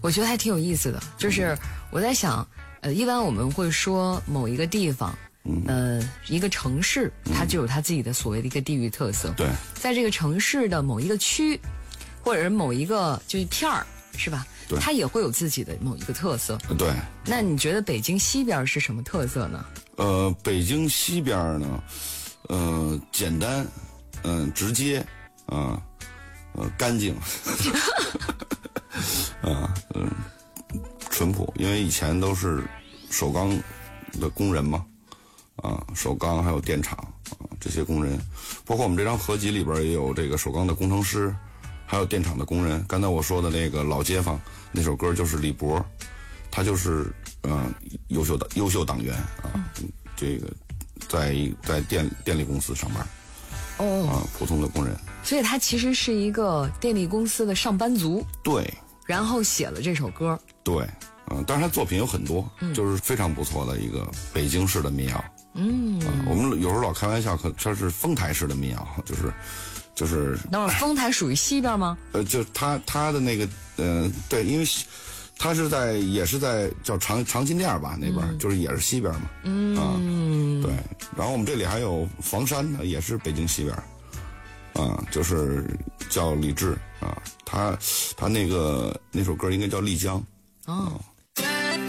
我觉得还挺有意思的，就是我在想，一般我们会说某一个地方，一个城市，它就有它自己的所谓的一个地域特色。 对， 在这个城市的某一个区，或者是某一个就是片儿，是吧？ 对， 它也会有自己的某一个特色。 对。 那你觉得北京西边是什么特色呢？ 北京西边呢，简单，直接，干净，淳朴，因为以前都是首钢的工人嘛，首钢还有电厂这些工人，包括我们这张合集里边也有这个首钢的工程师，还有电厂的工人。刚才我说的那个老街坊那首歌就是李博，他就是优秀党员这个在电力公司上班。普通的工人， 所以他其实是一个电力公司的上班族。 对， 然后写了这首歌。 对，当然他作品有很多，就是非常不错的一个北京式的民谣。我们有时候老开玩笑，他是丰台式的民谣，就是。 等会儿丰台属于西边吗？ 就他的那个对，因为他也是在叫长青店吧那边，就是也是西边嘛。对。然后我们这里还有房山的，也是北京西边，就是叫李志他那首歌应该叫丽江。